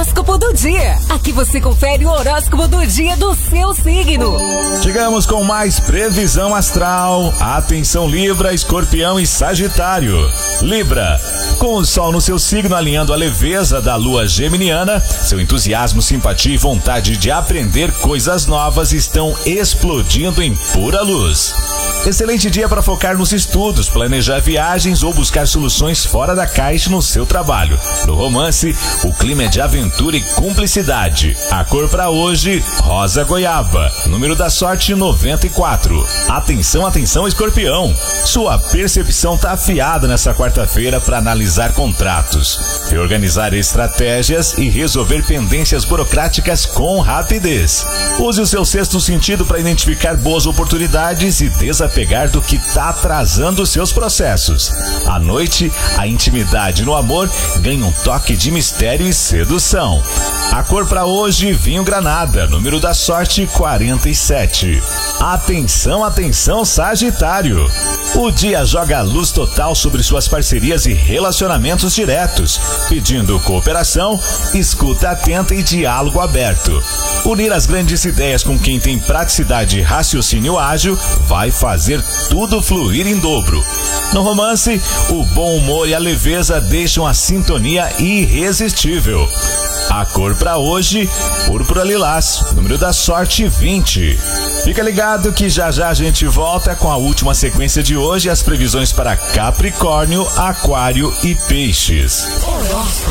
Horóscopo do dia. Aqui você confere o horóscopo do dia do seu signo. Chegamos com mais previsão astral. Atenção Libra, Escorpião e Sagitário. Libra, com o Sol no seu signo alinhando a leveza da lua geminiana, seu entusiasmo, simpatia e vontade de aprender coisas novas estão explodindo em pura luz. Excelente dia para focar nos estudos, planejar viagens ou buscar soluções fora da caixa no seu trabalho. No romance, o clima é de aventura e cumplicidade. A cor para hoje, rosa goiaba. Número da sorte, 94. Atenção, atenção, Escorpião. Sua percepção tá afiada nessa quarta-feira para analisar contratos, reorganizar estratégias e resolver pendências burocráticas com rapidez. Use o seu sexto sentido para identificar boas oportunidades e desapegar do que tá atrasando seus processos. À noite, a intimidade no amor ganha um toque de mistério e sedução. A cor para hoje, vinho granada. Número da sorte, 47. Atenção, atenção, Sagitário. O dia joga luz total sobre suas parcerias e relacionamentos diretos, pedindo cooperação, escuta atenta e diálogo aberto. Unir as grandes ideias com quem tem praticidade e raciocínio ágil vai fazer tudo fluir em dobro. No romance, o bom humor e a leveza deixam a sintonia irresistível. A cor para hoje, púrpura lilás. Número da sorte, 20. Fica ligado que já já a gente volta com a última sequência de hoje e as previsões para Capricórnio, Aquário e Peixes. Horóscopo.